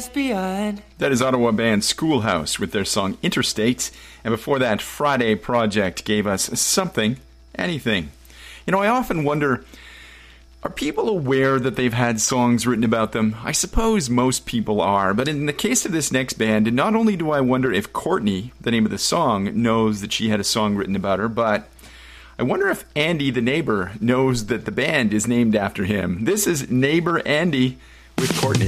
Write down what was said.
left behind. That is Ottawa band Schoolhouse with their song Interstate. And before that, Friday Project gave us Something, Anything. You know, I often wonder, are people aware that they've had songs written about them? I suppose most people are, but in the case of this next band, not only do I wonder if Courtney, the name of the song, knows that she had a song written about her, but I wonder if Andy, the neighbor, knows that the band is named after him. This is Neighbor Andy with Courtney.